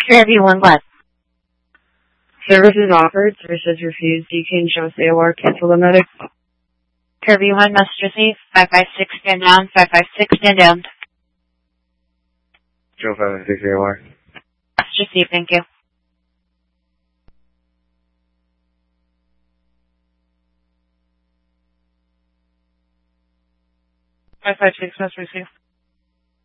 Fairview 1 West. Services offered, services refused. You can show us AOR, cancel the medic. Fairview 1 must receive. 556 stand down. 556 stand down. Joe 556 AOR. Must receive, thank you. 556 must receive.